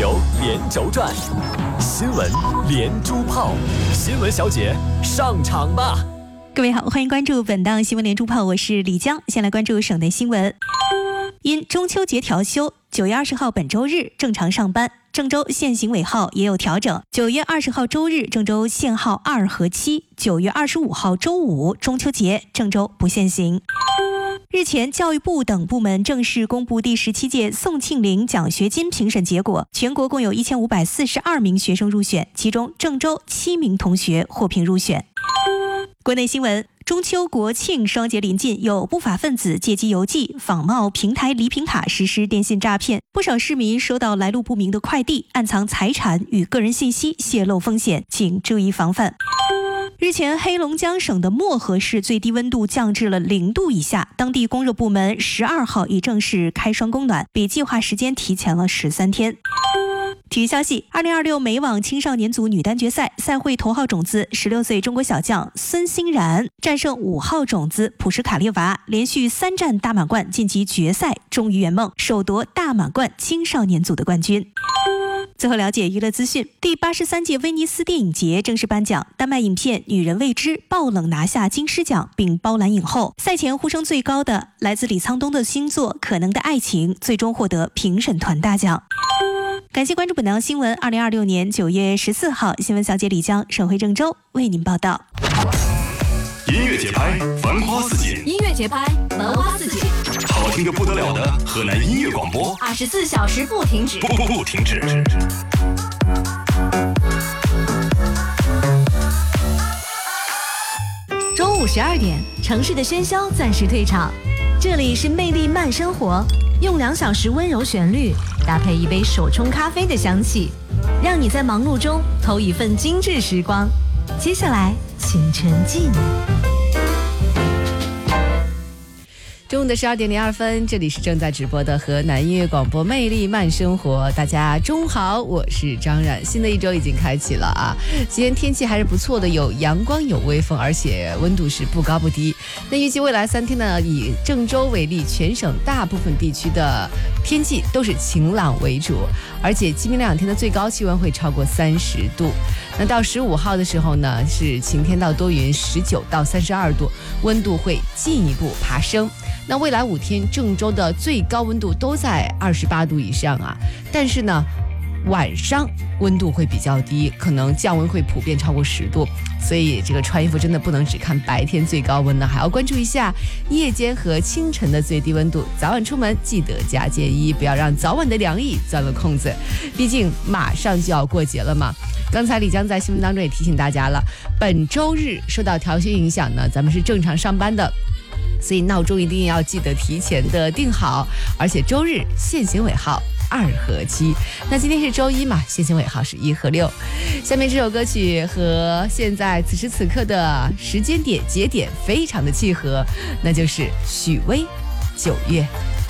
球连轴转，新闻连珠炮，新闻小姐上场吧！ 各位好，欢迎关注本档新闻连珠炮，我是李江。先来关注省内新闻。因中秋节调休，9月20号本周日正常上班，郑州限行尾号也有调整。9月20号周日，郑州限号2和7；9月25号周五，中秋节，郑州不限行。日前，教育部等部门正式公布第17届宋庆龄奖学金评审结果，全国共有1542名学生入选，其中郑州7名同学获评入选。国内新闻。中秋国庆双节临近，有不法分子借机邮寄仿冒平台礼品卡实施电信诈骗，不少市民收到来路不明的快递，暗藏财产与个人信息泄露风险，请注意防范。日前，黑龙江省的漠河市最低温度降至了0度以下，当地供热部门12号已正式开霜供暖，比计划时间提前了13天。体育消息，2026美网青少年组女单决赛，赛会头号种子16岁中国小将孙欣然战胜5号种子普什卡列娃，连续3战大满贯晋级决赛，终于圆梦，首夺大满贯青少年组的冠军。最后了解娱乐资讯，第83届威尼斯电影节正式颁奖，丹麦影片《女人未知》爆冷拿下金狮奖并包揽影后。赛前呼声最高的来自李沧东的新作《可能的爱情》最终获得评审团大奖。感谢关注本档新闻。2026年9月14号，新闻小姐李江省会郑州为您报道。 音乐节拍，繁花似锦； 音乐节拍，繁花似锦。 好听的不得了的河南音乐广播 ，24小时不停止， 不停止。 中午12点，城市的喧嚣暂时退场，这里是魅力慢生活，用2小时温柔旋律搭配一杯手冲咖啡的香气，让你在忙碌中偷一份精致时光。接下来，请沉浸。 中午的12点02分，这里是正在直播的河南音乐广播魅力慢生活，大家中午好，我是张冉。新的一周已经开启了啊，今天天气还是不错的，有阳光有微风，而且温度是不高不低。那预计未来3天呢，以郑州为例，全省大部分地区的天气都是晴朗为主，而且今明2天的最高气温会超过30度。那到15号的时候呢，是晴天到多云，19到32度，温度会进一步爬升。那未来5天，郑州的最高温度都在28度以上啊，但是呢，晚上温度会比较低，可能降温会普遍超过10度，所以这个穿衣服真的不能只看白天最高温呢，还要关注一下夜间和清晨的最低温度。早晚出门记得加件衣，不要让早晚的凉意钻了空子，毕竟马上就要过节了嘛。刚才李江在新闻当中也提醒大家了，本周日受到调休影响呢，咱们是正常上班的，所以闹钟一定要记得提前的定好，而且周日限行尾号2和7。那今天是周一嘛，限行尾号是1和6。下面这首歌曲和现在此时此刻的时间点节点非常的契合，那就是许巍9月。